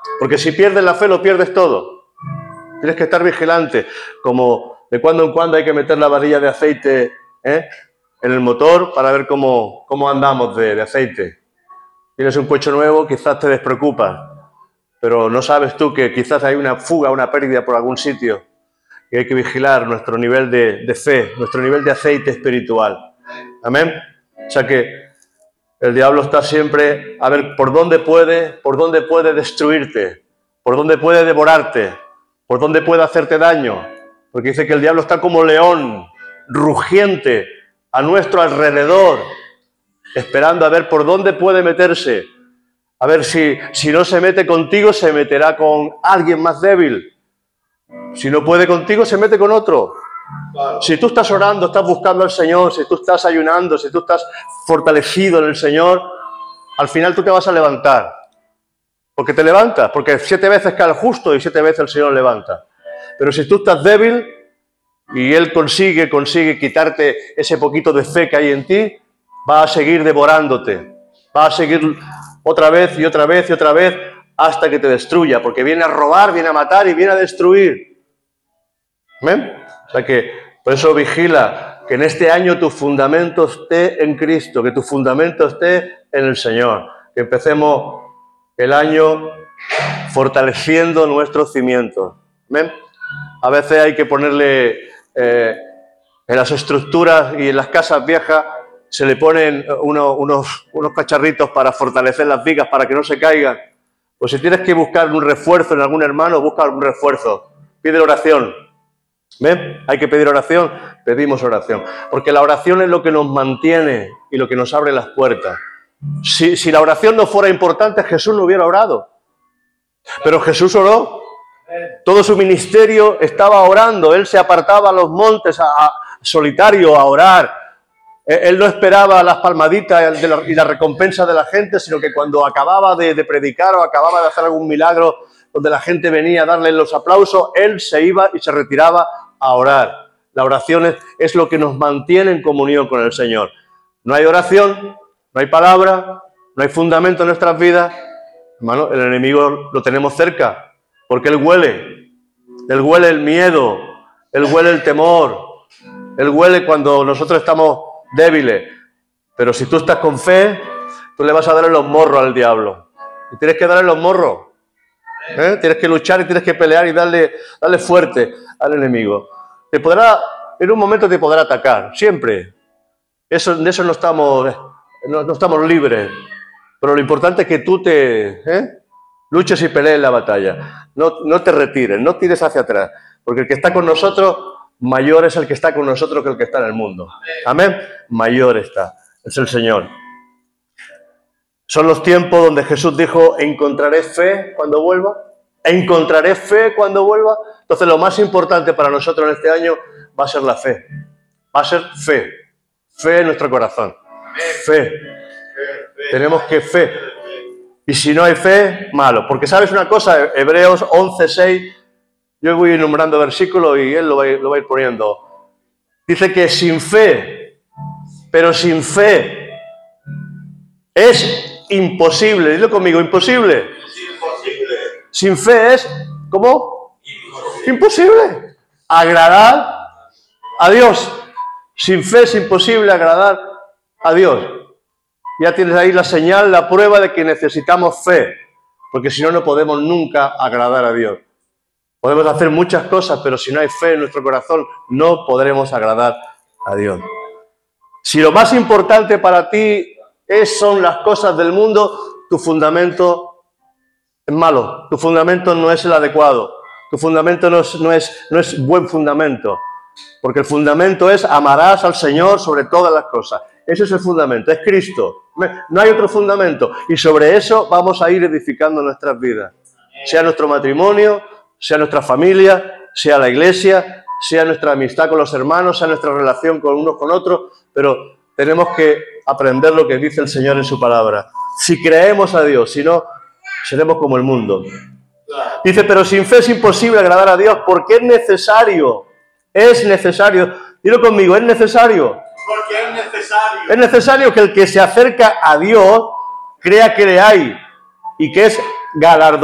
Porque si pierdes la fe, lo pierdes todo. Tienes que estar vigilante, como de cuando en cuando hay que meter la varilla de aceite en el motor para ver cómo andamos de aceite. Tienes un coche nuevo, quizás te despreocupas, pero no sabes tú que quizás hay una fuga, una pérdida por algún sitio, y hay que vigilar nuestro nivel de fe, nuestro nivel de aceite espiritual. Amén. O sea que el diablo está siempre a ver por dónde puede destruirte, por dónde puede devorarte, por dónde puede hacerte daño. Porque dice que el diablo está como león, rugiente, a nuestro alrededor, esperando a ver por dónde puede meterse. A ver si no se mete contigo, se meterá con alguien más débil. Si no puede contigo, se mete con otro. Claro. Si tú estás orando, estás buscando al Señor, si tú estás ayunando, si tú estás fortalecido en el Señor, al final tú te vas a levantar. Porque te levantas, porque 7 veces cae el justo y 7 veces el Señor levanta. Pero si tú estás débil y Él consigue quitarte ese poquito de fe que hay en ti, va a seguir devorándote. Va a seguir otra vez y otra vez y otra vez hasta que te destruya, porque viene a robar, viene a matar y viene a destruir. ¿Amén? O sea que, por eso vigila que en este año tu fundamento esté en Cristo, que tu fundamento esté en el Señor. Que empecemos el año fortaleciendo nuestros cimientos. ¿Amén? A veces hay que ponerle, en las estructuras y en las casas viejas, se le ponen unos cacharritos para fortalecer las vigas, para que no se caigan. Pues si tienes que buscar un refuerzo en algún hermano, busca un refuerzo. Pide oración. ¿Ven? Hay que pedir oración, pedimos oración. Porque la oración es lo que nos mantiene y lo que nos abre las puertas. Si la oración no fuera importante, Jesús no hubiera orado. Pero Jesús oró. Todo su ministerio estaba orando. Él se apartaba a los montes solitario a orar. Él no esperaba las palmaditas y la recompensa de la gente, sino que cuando acababa de predicar o acababa de hacer algún milagro donde la gente venía a darle los aplausos, él se iba y se retiraba a orar. La oración es lo que nos mantiene en comunión con el Señor. No hay oración, no hay palabra, no hay fundamento en nuestras vidas. Hermano, el enemigo lo tenemos cerca, porque él huele el miedo, él huele el temor, él huele cuando nosotros estamos débiles. Pero si tú estás con fe, tú le vas a dar en los morros al diablo. Y tienes que darle en los morros. Tienes que luchar y tienes que pelear y darle fuerte al enemigo. En un momento te podrá atacar, siempre. De eso no estamos libres. Pero lo importante es que tú luches y pelees la batalla. No te retires, no tires hacia atrás. Porque el que está con nosotros, mayor es el que está con nosotros que el que está en el mundo. Amén. Mayor está. Es el Señor. Son los tiempos donde Jesús dijo, ¿encontraré fe cuando vuelva? ¿Encontraré fe cuando vuelva? Entonces lo más importante para nosotros en este año va a ser la fe. Va a ser fe. Fe en nuestro corazón. Fe. Tenemos que fe. Y si no hay fe, malo. Porque ¿sabes una cosa? Hebreos 11:6, yo voy enumerando versículos y él lo va a ir poniendo. Dice que sin fe, pero sin fe, es imposible. Dilo conmigo, imposible. Imposible. Sin fe es, ¿cómo? Imposible. Agradar a Dios. Sin fe es imposible agradar a Dios. Ya tienes ahí la señal, la prueba de que necesitamos fe. Porque si no, no podemos nunca agradar a Dios. Podemos hacer muchas cosas, pero si no hay fe en nuestro corazón, no podremos agradar a Dios. Si lo más importante para ti son las cosas del mundo, tu fundamento es malo. Tu fundamento no es el adecuado. Tu fundamento no es buen fundamento. Porque el fundamento es amarás al Señor sobre todas las cosas. Ese es el fundamento, es Cristo. No hay otro fundamento. Y sobre eso vamos a ir edificando nuestras vidas. Sea nuestro matrimonio, sea nuestra familia, sea la iglesia, sea nuestra amistad con los hermanos, sea nuestra relación con unos con otros, pero tenemos que aprender lo que dice el Señor en su palabra. Si creemos a Dios, si no, seremos como el mundo. Dice, pero sin fe es imposible agradar a Dios porque es necesario. Dilo conmigo, es necesario. Porque es necesario. Es necesario que el que se acerca a Dios crea que le hay y que es galardonado.